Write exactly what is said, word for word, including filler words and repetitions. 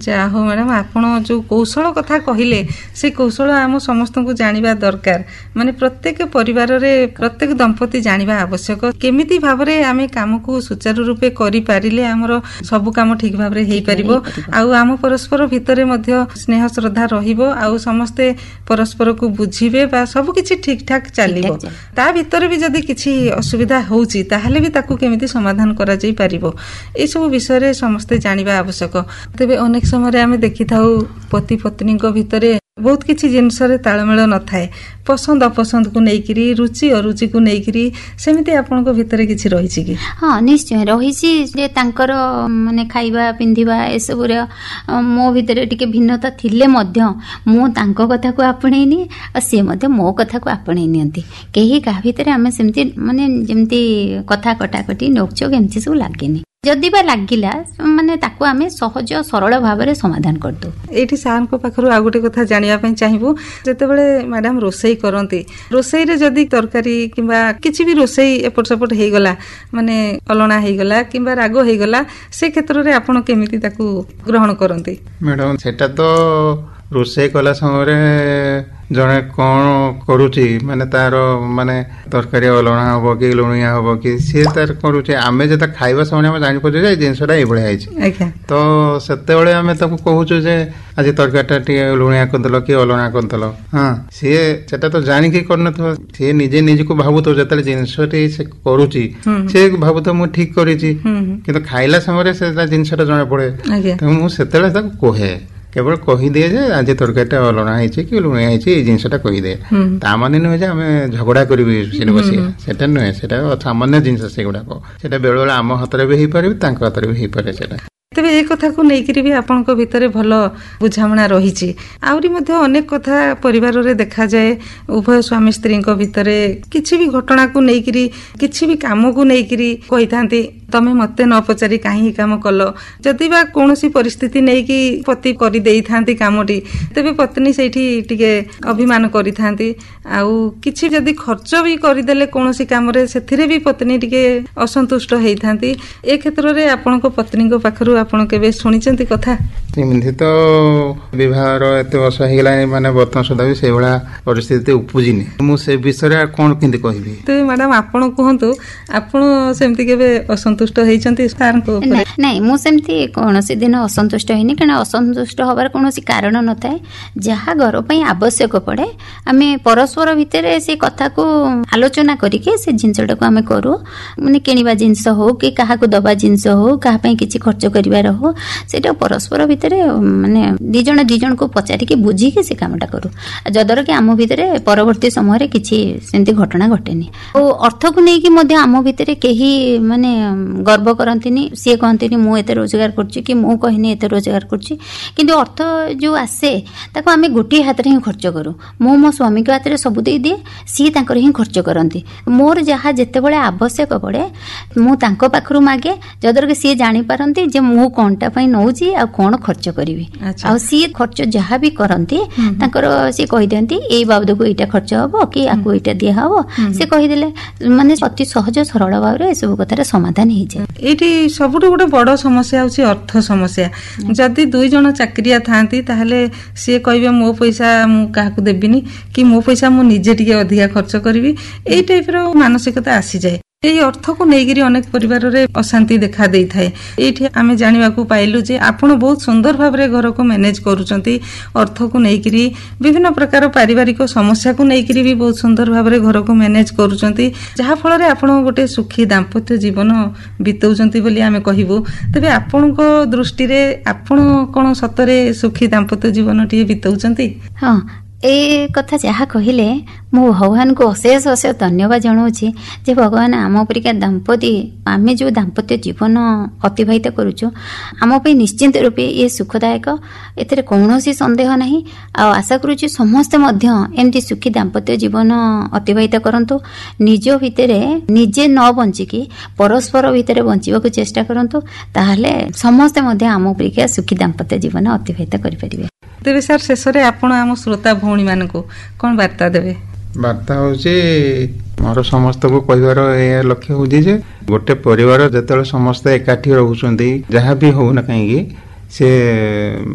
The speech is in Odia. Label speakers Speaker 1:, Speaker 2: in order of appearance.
Speaker 1: ଯାହା ହଉ ମ୍ୟାଡ଼ାମ ଆପଣ ଯେଉଁ କୌଶଳ କଥା କହିଲେ ସେ କୌଶଳ ଆମ ସମସ୍ତଙ୍କୁ ଜାଣିବା ଦରକାର। ମାନେ ପ୍ରତ୍ୟେକ ପରିବାରରେ ପ୍ରତ୍ୟେକ ଦମ୍ପତି ଜାଣିବା ଆବଶ୍ୟକ କେମିତି ଭାବରେ ଆମେ କାମକୁ ସୁଚାରୁ ରୂପେ କରିପାରିଲେ ଆମର ସବୁ କାମ ଠିକ ଭାବରେ ହେଇପାରିବ, ଆଉ ଆମ ପରସ୍ପର ଭିତରେ ମଧ୍ୟ ସ୍ନେହ ଶ୍ରଦ୍ଧା ରହିବ, ଆଉ ସମସ୍ତେ ପରସ୍ପରକୁ ବୁଝିବେ ବା ସବୁ କିଛି ଠିକ ଠାକ ଚାଲିବ। ତା ଭିତରେ ବି ଯଦି କିଛି ଅସୁବିଧା ହଉଛି ତାହେଲେ ବି ତାକୁ କେମିତି ସମାଧାନ କରାଯାଇ ପାରିବ, ଏସବୁ ବିଷୟରେ ସମସ୍ତେ ଜାଣିବା ଆବଶ୍ୟକ। ତେବେ ଅନେକ ସମୟରେ ଆମେ ଦେଖିଥାଉ ପତି ପତ୍ନୀଙ୍କ ଭିତରେ ବହୁତ କିଛି ଜିନିଷରେ ତାଳମେଳ ନଥାଏ, ପସନ୍ଦ ଅପସନ୍ଦକୁ ନେଇକିରି, ରୁଚି ଅରୁଚିକୁ ନେଇକିରି, ସେମିତି ଆପଣଙ୍କ ଭିତରେ କିଛି ରହିଛି କି?
Speaker 2: ହଁ ନିଶ୍ଚୟ ରହିଛି, ଯେ ତାଙ୍କର ମାନେ ଖାଇବା ପିନ୍ଧିବା ଏସବୁରେ ମୋ ଭିତରେ ଟିକେ ଭିନ୍ନତା ଥିଲେ ମଧ୍ୟ ମୁଁ ତାଙ୍କ କଥାକୁ ଆପଣେଇ ନିଏ ଆଉ ସିଏ ମଧ୍ୟ ମୋ କଥାକୁ ଆପଣେଇ ନିଅନ୍ତି। କେହି କାହା ଭିତରେ ଆମେ ସେମିତି ମାନେ ଯେମିତି କଥା କଟାକଟି ନୋକଚୋକ ଏମିତି ସବୁ ଲାଗେନି। ଯଦି ବା ଲାଗିଲା ମାନେ ତାକୁ ଆମେ ସହଜ ସରଳ ଭାବରେ ସମାଧାନ କରିଦଉ।
Speaker 1: ଏଇଠି ସାର୍ଙ୍କ ପାଖରୁ ଆଉ ଗୋଟେ କଥା ଜାଣିବା ପାଇଁ ଚାହିଁବୁ, ଯେତେବେଳେ ମ୍ୟାଡାମ ରୋଷେଇ କରନ୍ତି, ରୋଷେଇରେ ଯଦି ତରକାରୀ କିମ୍ବା କିଛି ବି ରୋଷେଇ ଏପଟ ସେପଟ ହେଇଗଲା, ମାନେ ଅଲଣା ହେଇଗଲା କିମ୍ବା ରାଗ ହେଇଗଲା, ସେ କ୍ଷେତ୍ରରେ ଆପଣ କେମିତି ତାକୁ ଗ୍ରହଣ କରନ୍ତି?
Speaker 3: ମ୍ୟାଡାମ ସେଟା ତ ରୋଷେଇ କଲା ସମୟରେ ଜଣେ କଣ କରୁଛି, ମାନେ ତାର ମାନେ ତରକାରୀ ଅଲଣା ହବ କି ଲୁଣିଆ ହବ କି ସିଏ ତାର କରୁଛି, ଆମେ ଯେତେ ଖାଇବା ସମୟରେ ଆମେ ଜାଣିପାରୁଛୁ ଯେ ଏଇ ଜିନିଷଟା ଏଇଭଳିଆ ହେଇଛି, ତ ସେତେବେଳେ ଆମେ ତାକୁ କହୁଛୁ ଯେ ଆଜି ତରକାରୀଟା ଟିକେ ଲୁଣିଆ କରିଦେଲ କି ଅଲଣା କରିଦେଲ। ହଁ, ସିଏ ସେଟା ତ ଜାଣିକି କରିନଥିବ, ସିଏ ନିଜେ ନିଜକୁ ଭାବୁଥିବ ଯେତେବେଳେ ଜିନିଷଟି ସେ କରୁଛି ସେ ଭାବୁଥିବ ମୁଁ ଠିକ କରିଛି, କିନ୍ତୁ ଖାଇଲା ସମୟରେ ସେ ଜିନିଷଟା ଜଣା ପଡେ। ତେଣୁ ମୁଁ ସେତେବେଳେ ତାକୁ କହେ, କେବଳ କହିଦିଏ ଯେ ଆଜି ତରକାରୀଟା ଅଲଣା ହେଇଛି କି ଲୁଣିଆ ହେଇଛି, ଏଇ ଜିନିଷଟା କହିଦିଏ। ତା ମାନେ ନୁହେଁ ଯେ ଆମେ ଝଗଡା କରିବି ସେଠି ବସିବା, ସେଟା ନୁହେଁ, ସେଟା ସାମାନ୍ୟ ଜିନିଷ ସେଗୁଡାକ। ସେଟା ବେଳେ ବେଳେ ଆମ ହାତରେ ବି ହେଇପାରେ, ତାଙ୍କ ହାତରେ ବି ହେଇପାରେ ସେଟା।
Speaker 1: ତେବେ ଏ କଥାକୁ ନେଇକିରି ବି ଆପଣଙ୍କ ଭିତରେ ଭଲ ବୁଝାମଣା ରହିଛି। ଆହୁରି ମଧ୍ୟ ଅନେକ କଥା ପରିବାରରେ ଦେଖାଯାଏ, ଉଭୟ ସ୍ୱାମୀ ସ୍ତ୍ରୀଙ୍କ ଭିତରେ କିଛି ବି ଘଟଣାକୁ ନେଇକିରି, କିଛି ବି କାମକୁ ନେଇକିରି କହିଥାନ୍ତି ତମେ ମତେ ନ ପଚାରି କାହିଁ କାମ କଲ। ଯଦି ବା କୌଣସି ପରିସ୍ଥିତି ନେଇକି ପତି କରିଦେଇଥାନ୍ତି କାମଟି, ତେବେ ପତ୍ନୀ ସେଇଠି ଟିକେ ଅଭିମାନ କରିଥାନ୍ତି, ଆଉ କିଛି ଯଦି ଖର୍ଚ୍ଚ ବି କରିଦେଲେ କୌଣସି କାମରେ ସେଥିରେ ବି ପତ୍ନୀ ଟିକେ ଅସନ୍ତୁଷ୍ଟ ହେଇଥାନ୍ତି। ଏ କ୍ଷେତ୍ରରେ ଆପଣଙ୍କ ପତ୍ନୀଙ୍କ ପାଖରୁ ଆପଣ କେବେ ଶୁଣିଛନ୍ତି କଥା?
Speaker 3: ଏମିତି ତ ବିବାହର ଏତେ ବର୍ଷ ହେଇଗଲାଣି, ମାନେ ବର୍ତ୍ତମାନ ସୁଦ୍ଧା ବି ସେଇଭଳିଆ ପରିସ୍ଥିତି ଉପୁଜିନି। ମୁଁ ସେ ବିଷୟରେ କଣ କେମିତି କହିବି? ତେବେ
Speaker 1: ମ୍ୟାଡାମ ଆପଣ କୁହନ୍ତୁ, ଆପଣ ସେମିତି କେବେ ଅସନ୍ତୁଷ୍ଟ ହେଇଛନ୍ତି ସାର୍ଙ୍କ ଉପରେ?
Speaker 2: ନାଇଁ, ମୁଁ ସେମିତି କୌଣସି ଦିନ ଅସନ୍ତୁଷ୍ଟ ହେଇନି, କାରଣ ଅସନ୍ତୁଷ୍ଟ ହବାର କୌଣସି କାରଣ ନଥାଏ। ଯାହା ଘର ପାଇଁ ଆବଶ୍ୟକ ପଡେ ଆମେ ପରସ୍ପର ଭିତରେ ସେ କଥାକୁ ଆଲୋଚନା କରିକି ସେ ଜିନିଷଟାକୁ ଆମେ କରୁ। ମାନେ କିଣିବା ଜିନିଷ ହଉ କି କାହାକୁ ଦବା ଜିନିଷ ହଉ, କାହା ପାଇଁ କିଛି ଖର୍ଚ୍ଚ କରିବାର ହଉ, ସେଇଟା ପରସ୍ପର ଭିତରେ ମାନେ ଦି ଜଣ ଦି ଜଣକୁ ପଚାରିକି ବୁଝିକି ସେ କାମଟା କରୁ, ଯଦ୍ୱାରା କି ଆମ ଭିତରେ ପରବର୍ତ୍ତୀ ସମୟରେ କିଛି ସେମିତି ଘଟଣା ଘଟେନି। ଓ ଅର୍ଥକୁ ନେଇକି ମଧ୍ୟ ଆମ ଭିତରେ କେହି ମାନେ ଗର୍ବ କରନ୍ତିନି, ସିଏ କହନ୍ତିନି ମୁଁ ଏତେ ରୋଜଗାର କରୁଛି କି ମୁଁ କହିନି ଏତେ ରୋଜଗାର କରୁଛି, କିନ୍ତୁ ଅର୍ଥ ଯୋଉ ଆସେ ତାକୁ ଆମେ ଗୋଟିଏ ହାତରେ ହିଁ ଖର୍ଚ୍ଚ କରୁ। ମୁଁ ମୋ ସ୍ୱାମୀଙ୍କ ହାତରେ ସବୁ ଦେଇଦିଏ, ସିଏ ତାଙ୍କର ହିଁ ଖର୍ଚ୍ଚ କରନ୍ତି। ମୋର ଯାହା ଯେତେବେଳେ ଆବଶ୍ୟକ ପଡେ ମୁଁ ତାଙ୍କ ପାଖରୁ ମାଗେ, ଯଦ୍ୱାରା କି ସିଏ ଜାଣିପାରନ୍ତି ଯେ ମୁଁ କଣଟା ପାଇଁ ନଉଛି ଆଉ କଣ ଖର୍ଚ୍ଚ କରିବି। ଆଉ ସିଏ ଖର୍ଚ୍ଚ ଯାହା ବି କରନ୍ତି ତାଙ୍କର ସିଏ କହିଦିଅନ୍ତି ଏଇ ବାବଦକୁ ଏଇଟା ଖର୍ଚ୍ଚ ହବ କି ଆକୁ ଏଇଟା ଦିଆହବ, ସେ କହିଦେଲେ ମାନେ ଅତି ସହଜ ସରଳ ଭାବରେ ଏସବୁ କଥାର ସମାଧାନ ହେଇଯାଏ।
Speaker 1: ଏଇଠି ସବୁଠୁ ଗୋଟେ ବଡ ସମସ୍ୟା ହଉଛି ଅର୍ଥ ସମସ୍ୟା। ଯଦି ଦୁଇ ଜଣ ଚାକିରିଆ ଥାଆନ୍ତି ତାହେଲେ ସିଏ କହିବେ ମୋ ପଇସା ମୁଁ କାହାକୁ ଦେବିନି, କି ମୋ ପଇସା ମୁଁ ନିଜେ ଟିକେ ଅଧିକା ଖର୍ଚ୍ଚ କରିବି, ଏଇ ଟାଇପର ମାନସିକତା ଆସିଯାଏ। ଏଇ ଅର୍ଥକୁ ନେଇକିରି ଅନେକ ପରିବାରରେ ଅଶାନ୍ତି ଦେଖା ଦେଇଥାଏ। ଏଇଠି ଆମେ ଜାଣିବାକୁ ପାଇଲୁ ଯେ ଆପଣ ବହୁତ ସୁନ୍ଦର ଭାବରେ ଘରକୁ ମ୍ୟାନେଜ କରୁଛନ୍ତି, ଅର୍ଥକୁ ନେଇକିରି ବିଭିନ୍ନ ପ୍ରକାର ପାରିବାରିକ ସମସ୍ୟାକୁ ନେଇକିରି ବି ବହୁତ ସୁନ୍ଦର ଭାବରେ ଘରକୁ ମ୍ୟାନେଜ କରୁଛନ୍ତି, ଯାହାଫଳରେ ଆପଣ ଗୋଟେ ସୁଖୀ ଦାମ୍ପତ୍ୟ ଜୀବନ ବିତଉଛନ୍ତି ବୋଲି ଆମେ କହିବୁ। ତେବେ ଆପଣଙ୍କ ଦୃଷ୍ଟିରେ ଆପଣ କଣ ସତରେ ସୁଖୀ ଦାମ୍ପତ୍ୟ ଜୀବନଟିଏ ବିତଉଛନ୍ତି?
Speaker 2: ହଁ, ଏଇ କଥା ଯାହା କହିଲେ ମୁଁ ଭଗବାନଙ୍କୁ ଅଶେଷ ଅଶେଷ ଧନ୍ୟବାଦ ଜଣାଉଛି ଯେ ଭଗବାନ ଆମ ପରିକା ଦାମ୍ପତ୍ୟ, ଆମେ ଯେଉଁ ଦାମ୍ପତ୍ୟ ଜୀବନ ଅତିବାହିତ କରୁଛୁ ଆମ ପାଇଁ ନିଶ୍ଚିନ୍ତ ରୂପେ ଇଏ ସୁଖଦାୟକ, ଏଥିରେ କୌଣସି ସନ୍ଦେହ ନାହିଁ। ଆଉ ଆଶା କରୁଛି ସମସ୍ତେ ମଧ୍ୟ ଏମିତି ସୁଖୀ ଦାମ୍ପତ୍ୟ ଜୀବନ ଅତିବାହିତ କରନ୍ତୁ, ନିଜ ଭିତରେ ନିଜେ ନ ବଞ୍ଚିକି ପରସ୍ପର ଭିତରେ ବଞ୍ଚିବାକୁ ଚେଷ୍ଟା କରନ୍ତୁ, ତାହେଲେ ସମସ୍ତେ ମଧ୍ୟ ଆମ ପରିକା ସୁଖୀ ଦାମ୍ପତ୍ୟ ଜୀବନ ଅତିବାହିତ କରିପାରିବେ।
Speaker 1: ତେବେ ସାର୍ ଶେଷରେ ଆପଣ ଆମ ଶ୍ରୋତା ଭଉଣୀ ମାନଙ୍କୁ କଣ ବାର୍ତ୍ତା ଦେବେ?
Speaker 3: ବାର୍ତ୍ତା ହଉଛି ମୋର ସମସ୍ତଙ୍କୁ କହିବାର ଏହା ଲକ୍ଷ୍ୟ ହଉଛି ଯେ ଗୋଟେ ପରିବାର ଯେତେବେଳେ ସମସ୍ତେ ଏକାଠି ରହୁଛନ୍ତି, ଯାହା ବି ହଉନା କାହିଁକି, ସେ